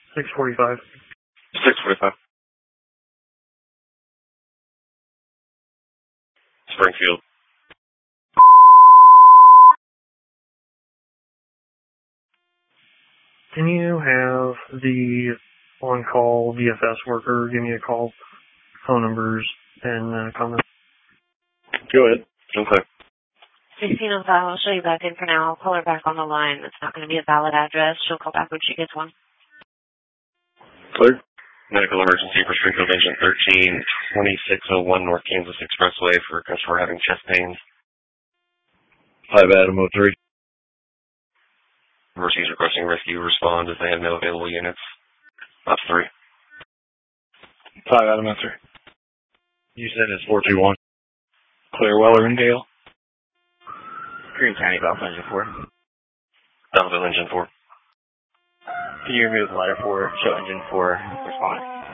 645. 645. Springfield. Can you have the on-call VFS worker give me a call, phone numbers, and comments? Go ahead. Okay. 1605, I'll show you back in for now. I'll call her back on the line. It's not going to be a valid address. She'll call back when she gets one. Clear. Medical emergency for Springfield Engine 13, 2601 North Kansas Expressway for a customer having chest pains. 5 Adam 03. Mercy's requesting rescue respond as they have no available units. That's 3. 5 Adam 03. You said it's 421. Clear Weller and Gale. Green County, Belleville Engine 4. Belleville Engine 4. Can you remove the letter 4, show Engine 4 responding?